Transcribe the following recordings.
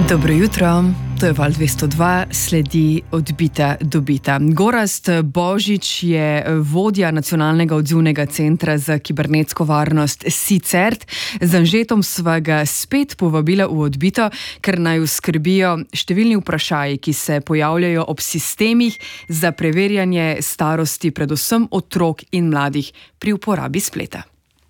Dobro jutro, to je Val 202, sledi Odbita dobita. Gorazd Božič je vodja Nacionalnega odzivnega centra za kibernetsko varnost SICERT. Z Anžetom sva ga spet povabila v Odbito, ker naju skrbijo številni vprašaji, ki se pojavljajo ob sistemih za preverjanje starosti predvsem otrok in mladih pri uporabi spleta.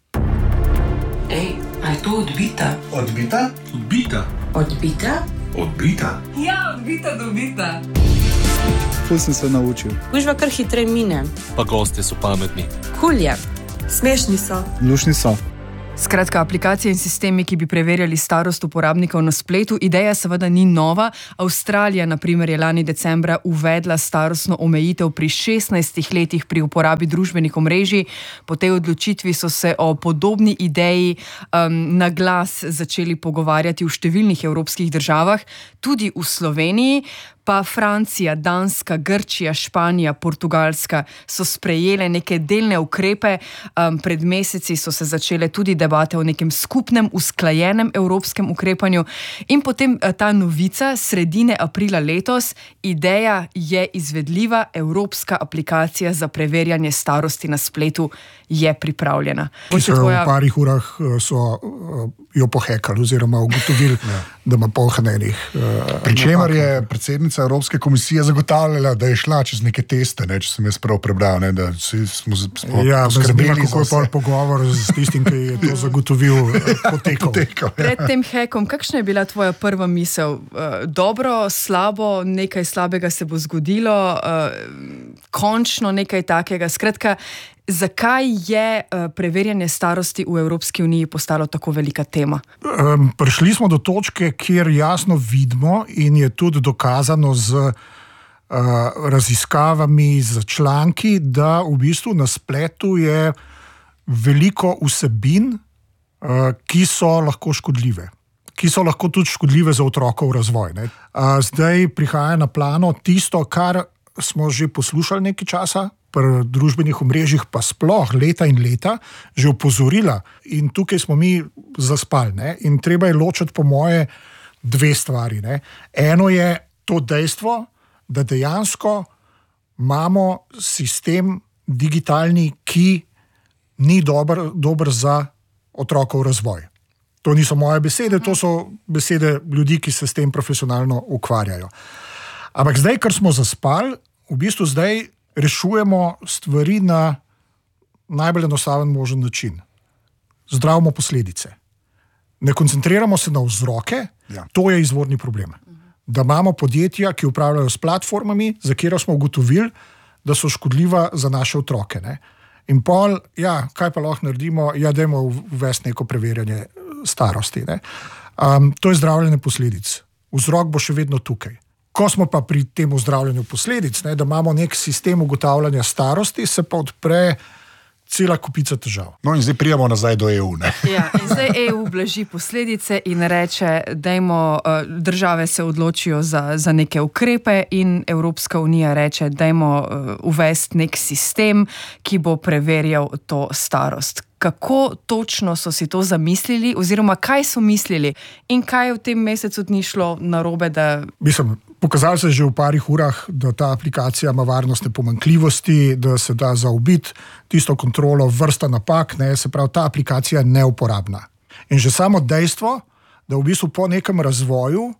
Ej, a je to Odbita? Odbita? Odbita? Odbita? Odbita? Ja, Odbita dobita. Tu sem se naučil. Gužva kar hitre mine. Pa gostje so pametni. Kul je. Smešni so. Lušni so. Skratka, aplikacije in sistemi, ki bi preverjali starost uporabnikov na spletu, ideja seveda ni nova. Avstralija, na primer, je lani decembra uvedla starostno omejitev pri 16 letih pri uporabi družbenih omrežij. Po tej odločitvi so se o podobni ideji na glas začeli pogovarjati v številnih evropskih državah, tudi v Sloveniji. Pa Francija, Danska, Grčija, Španija, Portugalska so sprejele neke delne ukrepe. Pred meseci so se začele tudi debate o nekem skupnem, usklajenem evropskem ukrepanju. In potem ta novica sredine aprila letos, ideja je izvedljiva, evropska aplikacija za preverjanje starosti na spletu je pripravljena. V parih urah so jo pohekali oziroma ugotovili, da ima polhanenih. Pričemer je predsednica Evropske komisije zagotavljala, da je šla čez neke teste, če sem jaz prav prebral, da smo poskrbeli, kako je pol pogovor z tistim, ki je to zagotovil, potekal. Pred tem hekom, kakšna je bila tvoja prva misel? Dobro, slabo, nekaj slabega se bo zgodilo, končno nekaj takega. Skratka, zakaj je preverjanje starosti v Evropski uniji postalo tako velika tema? Prišli smo do točke, kjer jasno vidimo in je tudi dokazano z raziskavami, z članki, da v bistvu na spletu je veliko vsebin, ki so lahko škodljive. Ki so lahko tudi škodljive za otrokov razvoj. Zdaj prihaja na plano tisto, kar smo že poslušali nekaj časa, pri družbenih omrežjih pa sploh leta in leta, že opozorila. In tukaj smo mi zaspali. In treba je ločiti po moje dve stvari. Eno je to dejstvo, da dejansko imamo sistem digitalni, ki ni dober za otrokov razvoj. To niso moje besede, to so besede ljudi, ki se s tem profesionalno ukvarjajo. Ampak zdaj, ker smo zaspali, v bistvu zdaj rešujemo stvari na najbolj enostaven možen način. Zdravimo posledice. Ne koncentriramo se na vzroke, to je izvorni problem. Da imamo podjetja, ki upravljajo s platformami, za katero smo ugotovili, da so škodljiva za naše otroke. In pol, kaj pa lahko naredimo? Dajmo uvesti neko preverjanje starosti. To je zdravljenje posledic. Vzrok bo še vedno tukaj. Ko smo pa pri tem zdravljenju posledic, da imamo nek sistem ugotavljanja starosti, se pa odpre cela kupica težav. No in zdaj prijemo nazaj do EU. In zdaj EU blaži posledice in reče, dajmo, države se odločijo za neke ukrepe in Evropska unija reče, dajmo uvesti nek sistem, ki bo preverjal to starost. Kako točno so si to zamislili oziroma kaj so mislili in kaj je v tem mesecu ni šlo narobe, da... Pokazalo se je že v parih urah, da ta aplikacija ima varnostne pomanjkljivosti, da se da zaobiti tisto kontrolo, vrsta napak, se pravi, ta aplikacija je neuporabna. In že samo dejstvo, da v bistvu po nekem razvoju,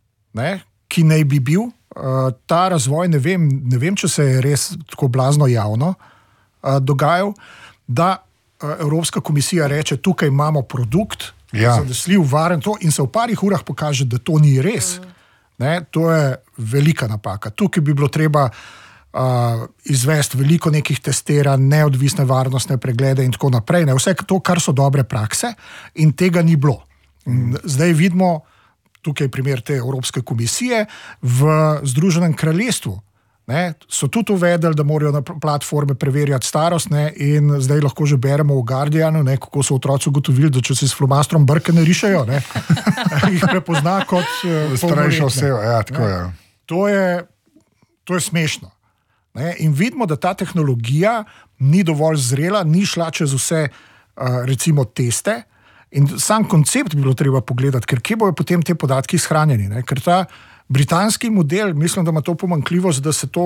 ki naj bi bil, ta razvoj, ne vem, če se je res tako blazno javno dogajal, da Evropska komisija reče, tukaj imamo produkt, zanesljiv, varen to, in se v parih urah pokaže, da to ni res. To je velika napaka. Tukaj bi bilo treba izvesti veliko nekih testiranj, neodvisne varnostne preglede in tako naprej. Vse to, kar so dobre prakse, in tega ni bilo. Zdaj vidimo, tukaj je primer te Evropske komisije, v Združenem kraljestvu. So tudi uvedeli, da morajo na platforme preverjati starost, in zdaj lahko že beremo v Guardianu, kako so otroci ugotovili, da če se s flomastrom brke ne rišejo, jih prepozna kot starejša oseba. Tako je. To je smešno. In vidimo, da ta tehnologija ni dovolj zrela, ni šla čez vse recimo teste In sam koncept bi bilo treba pogledati, ker kje bojo potem te podatki shranjeni. Ne? Ker ta britanski model, mislim, da ima to pomanjkljivost,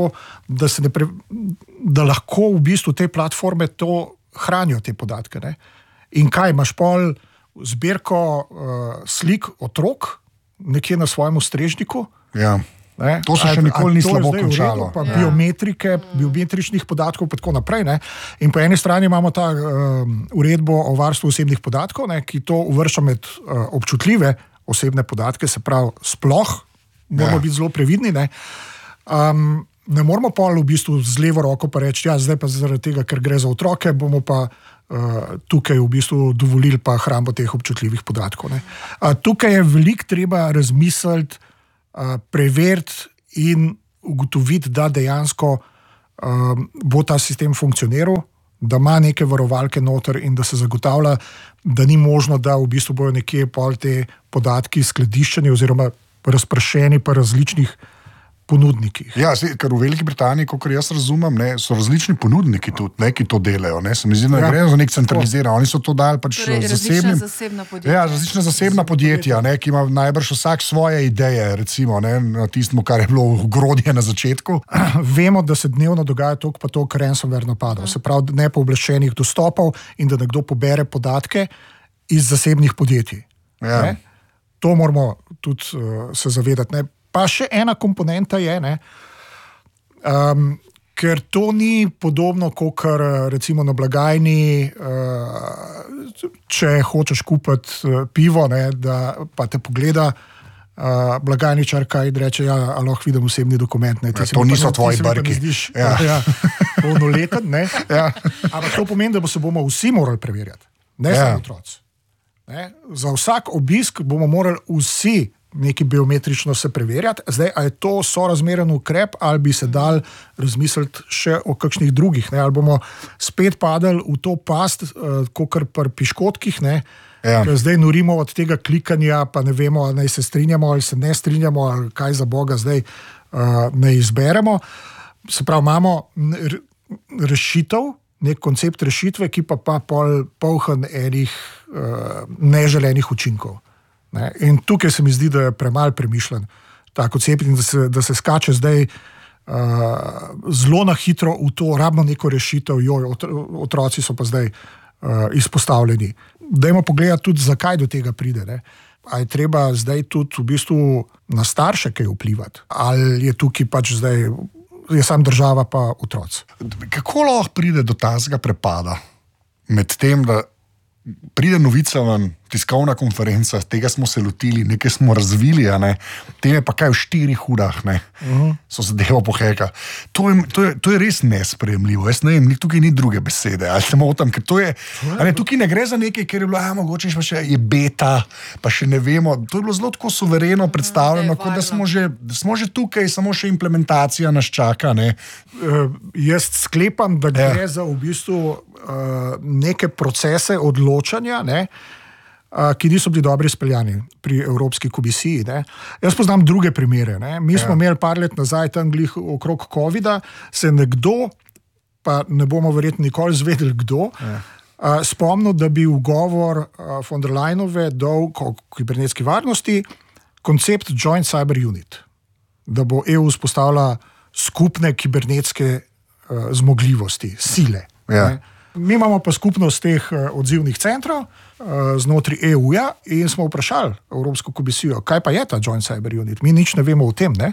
da lahko v bistvu te platforme to hranijo, te podatke. Ne? In kaj, imaš pol zbirko slik otrok nekje na svojem strežniku? Ja. Ne? To se še nikoli ni slabo končalo. Pa biometrike, biometričnih podatkov in tako naprej. Ne? In po eni strani imamo ta uredbo o varstvu osebnih podatkov, ne, ki to uvršča med občutljive osebne podatke, se pravi sploh, moramo biti zelo previdni. Ne moramo pa v bistvu z levo roko pa reči, ja, zdaj pa zaradi tega, ker gre za otroke, bomo pa tukaj v bistvu dovolili pa hrambo teh občutljivih podatkov. Ne. Tukaj je veliko treba razmisliti, preveriti in ugotoviti, da dejansko bo ta sistem funkcioniral, da ima neke varovalke noter in da se zagotavlja, da ni možno, da v bistvu bojo nekje pol te podatki skladiščeni oziroma razprašeni pa različnih ponudnikih. Ja, ker v Veliki Britaniji, kot jaz razumem, ne, so različni ponudniki tudi, ne, ki to delajo. Ne. Se mi zdi, da gre za nek centraliziran. Oni so to dali pač zasebna podjetja. Ja, različna zasebna podjetja, ne, ki ima najbrž vsak svoje ideje, recimo, ne, na tistem, kar je bilo ogrodje na začetku. Vemo, da se dnevno dogaja toliko pa toliko ransomware napadov, se pravi nepooblaščenih dostopov in da nekdo pobere podatke iz zasebnih podjetij. Ja. Ne. To moramo tudi se zavedati. Ne. Pa še ena komponenta je, ne, ker to ni podobno, kot recimo na blagajni, če hočeš kupiti pivo, ne, da pa te pogleda blagajničar, kaj reče, ja, a lahko vidim osebni dokument. Ne, to niso tvoji brki. Ja, polnoleten, ne. Ja. Ampak to pomeni, da se bomo vsi morali preverjati, ne samo otroci. Ne. Za vsak obisk bomo morali vsi nekaj biometrično se preverjati. Zdaj, a je to sorazmeren ukrep, ali bi se dal razmisliti še o kakšnih drugih, ne? Ali bomo spet padali v to past, kakor pri piškotkih, ne? Ja. Zdaj norimo od tega klikanja, pa ne vemo, ali naj se strinjamo, ali se ne strinjamo, ali kaj za Boga zdaj ne izberemo. Se pravi, imamo rešitev, nek koncept rešitve, ki pa poln enih neželenih učinkov. Ne? In tukaj se mi zdi, da je premalo premišljen ta koncept in da se skače zdaj zelo na hitro v to, rabimo neko rešitev, otroci so pa zdaj izpostavljeni. Dajmo pogledati tudi, zakaj do tega pride. Ne? A je treba zdaj tudi v bistvu na starše kaj vplivati? Ali je tukaj pač zdaj, je sam država pa otroci? Kako lahko pride do tazga prepada med tem, da pride novica ven, tiskovna konferenca, tega smo se lotili, nekaj smo razvili, ne? Tem je pa kaj v 4 urah, ne? So se devo poheka. To je res nesprejemljivo. Jaz ne vem, tukaj ni druge besede, ali se motam, ker to je, tukaj ne gre za nekaj, ker je bilo, mogoče pa še je beta, pa še ne vemo. To je bilo zelo tako suvereno predstavljeno, kot da smo že tukaj, samo še implementacija nas čaka, ne? Jaz sklepam, da gre za v bistvu neke procese odločanja, ne, ki niso bili dobro izpeljani pri Evropski komisiji. Ne. Jaz poznam druge primere. Ne. Mi smo imeli par let nazaj tam glih okrog COVID-a, se nekdo, pa ne bomo verjetno nikoli zvedeli kdo, spomnil, da bi ugovor von der Leyenove dal o kibernetski varnosti koncept Joint Cyber Unit, da bo EU vzpostavila skupne kibernetske zmogljivosti, sile. Ja. Mi imamo pa skupnost teh odzivnih centrov znotraj EU-ja in smo vprašali Evropsko komisijo, kaj pa je ta Joint Cyber Unit. Mi nič ne vemo o tem, ne?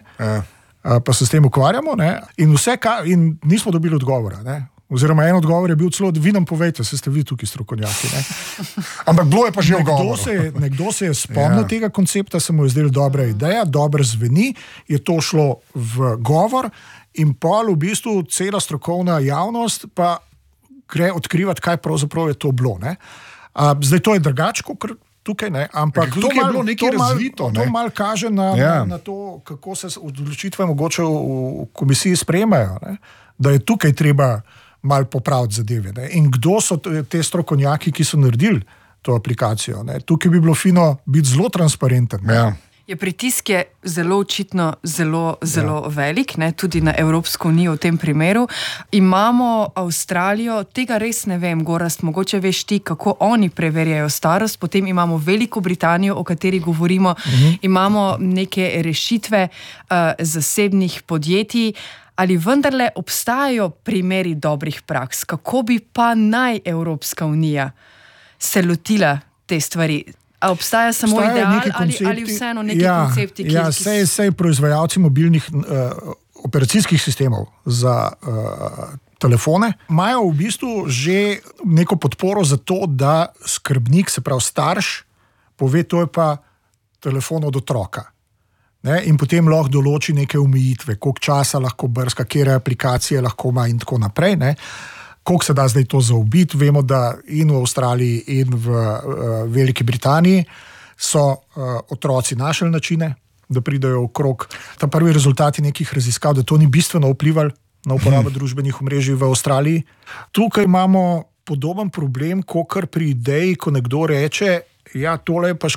Pa se s tem ukvarjamo, ne? In nismo dobili odgovora. Ne? Oziroma en odgovor je bil celo, da vi nam povejte, se ste vi tukaj strokovnjaki. Ne? Ampak bilo je pa že odgovor. Nekdo se je spomnil tega koncepta, se mu je zdela dobra ideja, dobro zveni, je to šlo v govor in pol v bistvu cela strokovna javnost pa gre odkrivati, kaj pravzaprav je to bilo. Ne? Zdaj to je drugače, kot tukaj, ne? Ampak to je bilo nekaj razvito. To malo kaže na to, kako se odločitve mogoče v komisiji sprejemajo. Ne? Da je tukaj treba malo popraviti zadeve. Ne? In kdo so te strokovnjaki, ki so naredili to aplikacijo? Ne? Tukaj bi bilo fino biti zelo transparenten. Ja. Pritisk je zelo očitno zelo velik, ne, tudi na Evropsko unijo v tem primeru. Imamo Avstralijo, tega res ne vem, Gorazd, mogoče veš ti, kako oni preverjajo starost, potem imamo Veliko Britanijo, o kateri govorimo, imamo neke rešitve zasebnih podjetij. Ali vendarle obstajajo primeri dobrih praks? Kako bi pa naj Evropska unija se lotila te stvari? A obstaja samo ideal ali vseeno neki koncepti? Sej proizvajalci mobilnih operacijskih sistemov za telefone imajo v bistvu že neko podporo za to, da skrbnik, se pravi starš, pove, to je pa telefon od otroka. Ne? In potem lahko določi neke omejitve, koliko časa lahko brska, katere aplikacije lahko ima in tako naprej. Ne? Koliko se da zdaj to zaobiti? Vemo, da in v Avstraliji in v Veliki Britaniji so otroci našli načine, da pridejo okrog. Ta prvi rezultati nekih raziskav, da to ni bistveno vplivalo na uporabo družbenih omrežij v Avstraliji. Tukaj imamo podoben problem, kot pri ideji, ko nekdo reče, ja, tole je pa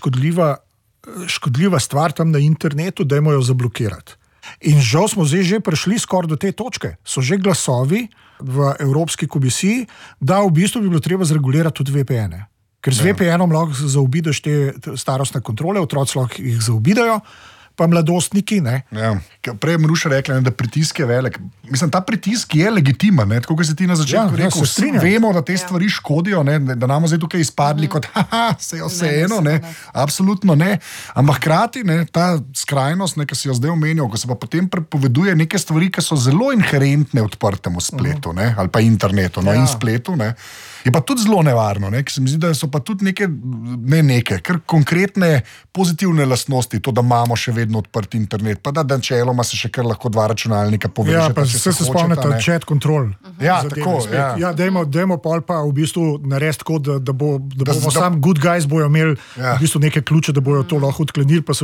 škodljiva stvar tam na internetu, dajmo jo zablokirati. In žal smo zdaj že prišli skoraj do te točke. So že glasovi v Evropski komisiji, da v bistvu bi bilo treba zregulirati tudi VPN-e. Ker z VPN-om lahko zaobideš te starostne kontrole, otroci lahko jih zaobidajo, pa mladostniki, ne. Ja. Prej je Maruša rekla, da pritisk je velik. Mislim, ta pritisk je legitimen, ne? Tako kot si ti na začetku rekel, vsi vemo, da te stvari škodijo, ne? Da nam zdaj tukaj izpadli kot vseeno, ne? Absolutno ne. Ampak hkrati, ne, ta skrajnost, ne, ki si jo zdaj omenjal, ko se pa potem prepoveduje neke stvari, ki so zelo inherentne odprtemu spletu, ne? Ali pa internetu, no, in spletu, ne? Je pa tudi zelo nevarno, ne? Ker se mi zdi, da so pa tudi kar konkretne pozitivne lastnosti, to, da imamo še vedno odprt internet, pa da načeloma se še kar lahko dva računalnika povežeta. Ja, pa se spomnite chat control. Ja, tako. Ja, dajmo pol pa v bistvu narediti tako, da bomo sam good guys bojo imeli v bistvu neke ključe, da bojo to lahko odklenili, pa so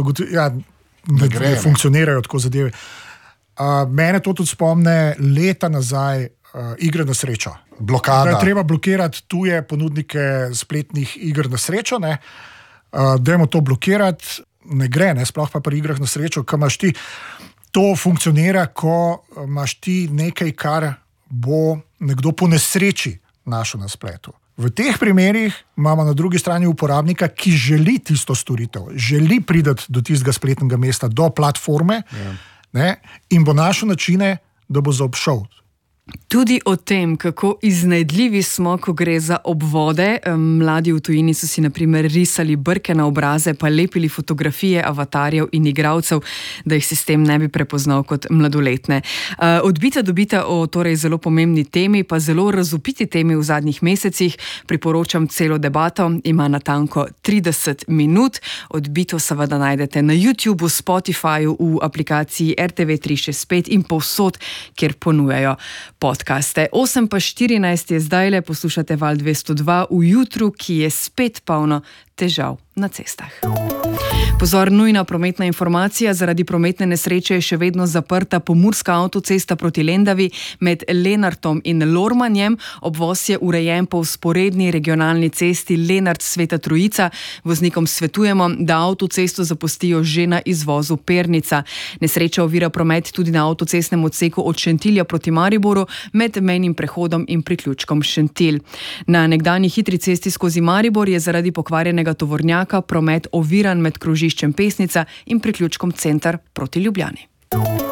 ne funkcionirajo tako zadeve. Mene to tudi spomne leta nazaj igre na srečo. Blokada. Da je treba blokirati tuje ponudnike spletnih iger na srečo, ne. Dajmo to blokirati, ne gre, ne, sploh pa pri igrah na srečo, ko imaš ti, to funkcionira, ko imaš ti nekaj, kar bo nekdo po nesreči našel na spletu. V teh primerih imamo na drugi strani uporabnika, ki želi tisto storitev, želi priti do tistega spletnega mesta, do platforme, ne, in bo našel načine, da bo zaobšel. Tudi o tem, kako iznajdljivi smo, ko gre za obvode. Mladi v tujini so si na primer risali brke na obraze, pa lepili fotografije avatarjev in igralcev, da jih sistem ne bi prepoznal kot mladoletne. Odbita dobita o torej zelo pomembni temi, pa zelo razvpiti temi v zadnjih mesecih. Priporočam celo debato, ima natanko 30 minut. Odbito seveda najdete na YouTubeu, Spotifyju, v aplikaciji RTV 365 in povsod, kjer ponujajo podcaste. 8:14 je zdajle, poslušate Val 202 v jutru, ki je spet polno težav na cestah. Pozor, nujna prometna informacija. Zaradi prometne nesreče je še vedno zaprta pomurska avtocesta proti Lendavi med Lenartom in Lormanjem. Obvoz je urejen po vzporedni regionalni cesti Lenart-Sveta Trojica. Voznikom svetujemo, da avtocesto zapustijo že na izvozu Pernica. Nesreča ovira promet tudi na avtocestnem odseku od Šentilja proti Mariboru med mejnim prehodom in priključkom Šentilj. Na nekdanji hitri cesti skozi Maribor je zaradi pokvarjenega tovornjaka promet oviran med krožiščem Pesnica in priključkom Center proti Ljubljani.